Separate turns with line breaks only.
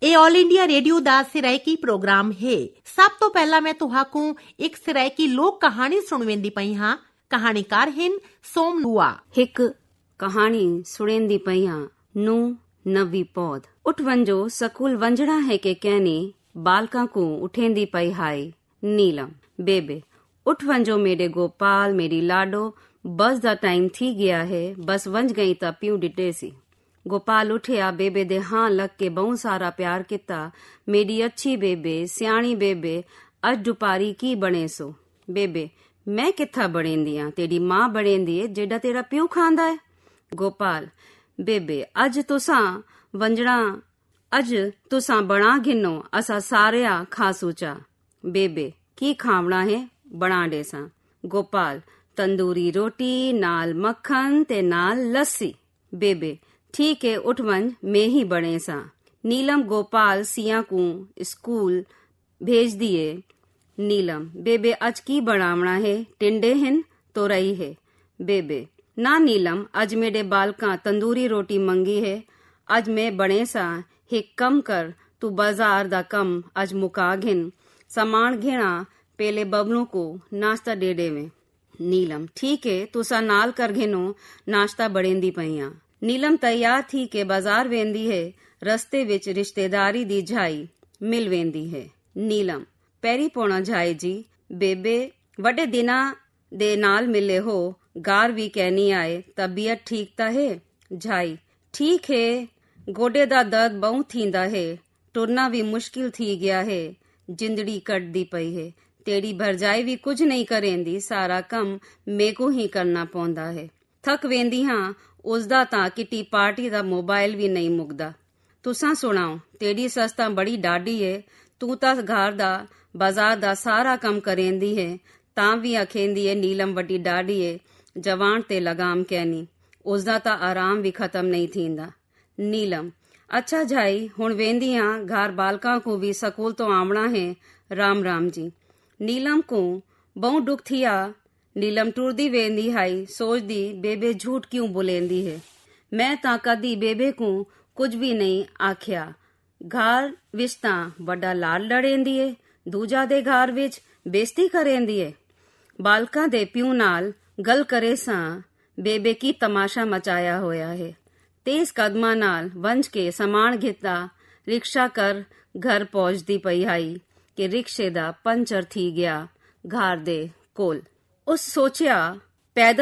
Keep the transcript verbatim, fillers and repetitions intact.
ਇਹ all India radio ਦਾ ਸਿਰਾਇਕੀ programme ਹੈ। ਸਭ ਤੋਂ ਪਹਿਲਾਂ ਮੈਂ ਤੁਹਾਨੂੰ ਇੱਕ ਸਿਰਾਇਕੀ ਲੋਕ ਕਹਾਣੀ ਸੁਣਾਉਂਦੀ ਪਈ ਹਾਂ। ਕਹਾਣੀਕਾਰ ਹਨ ਸੋਮ ਨੂਆ।
ਇੱਕ कहानी सुनेंदी पई हाँ। नू नवी पौध उठ वंजो स्कूल वंजड़ा है के कहनी बालका को उठेंदी पई हाय। नीलम बेबे उठ वंजो मेरे गोपाल मेरी लाडो, बस दा टाइम थी गया है, बस वंज गई ता प्यू डिटे सी। गोपाल उठिया बेबे दे हां लग के बहुत सारा प्यार किता। मेरी अच्छी बेबे सियाणी बेबे अज दुपारी की बने सो। बेबे मैं किथा बनेंदी हाँ, तेरी मां बनेंदी है जेड़ा तेरा प्यू खांदा है। गोपाल बेबे अज तुसां वंजणा अज तुसां बना घिनो असा सारिया खा सूचा। बेबे की खावना है बना डेसा। गोपाल तंदूरी रोटी नाल मक्खन ते नाल लस्सी। बेबे ठीक है उठ वंज मैं ही बने सा। नीलम गोपाल सिया को स्कूल भेज दिए। नीलम बेबे अज की बनावना है, टिंडे हिन तो रही है। बेबे ना नीलम अज मेरे बालका तंदूरी रोटी मंगी है, अज मैं बने सा। हिक कम कर तू बाजार दा कम अज मुका घिन, सामान घेना पेले बबलू को नाश्ता दे देवे। नीलम ठीक है तुसा नाल कर घिनो नाश्ता बड़ेंदी पईया। नीलम तैयार थी के बाजार वेंदी है। रस्ते विच रिश्तेदारी दी झाई मिल वेंदी है। नीलम पैरी पौना झाई जी। बेबे वडे दिना दे नाल मिले हो, गार भी कहनी आए तबीयत ठीक ता है। झाई ठीक है, गोडे दा दर्द बहुत थींदा है, टुरना भी मुश्किल थी गया है, जिंदड़ी कटदी पई है। तेरी भरजाई भी कुछ नहीं करेंदी, सारा कम मेको ही करना पौंदा है। थक वेंदी हाँ, उसदा तां किटी पार्टी दा मोबाइल भी नहीं मुकदा। तुसां सुनाओ तेरी सस तां बड़ी डाडी है, तू तां घर दा बाजार दा सारा कम करेंदी है, तां भी आखेंदी है नीलम वड्डी डाडी है, जवान ते लगाम कहनी, उसदा ता आराम भी खत्म नहीं थींदा। नीलम अच्छा झाई हुण वेंदी हाँ, घर बालका को भी स्कूल तो आवना है। राम राम जी। नीलम को बहु दुख थिया। नीलम टुरदी वेंदी हाई, सोचदी बेबे झूठ क्यों बोलेंदी है। मैं ता कदी बेबे को कुछ भी नहीं आख्या। घर विच ता बड़ा लाड लड़ेंदी है, दूजा दे घर विच बेइज्जती करेंदी है। बालका दे प्यू नाल गल करे सा बेबे की तमाशा मचाया होया है। तेज कदमा नाल वंज के समान घिता रिक्शा कर घर पहुंचदी पई हाई कि रिक्शे दा पंचर थी गया घर दे कोल। उस सोचिया पैदल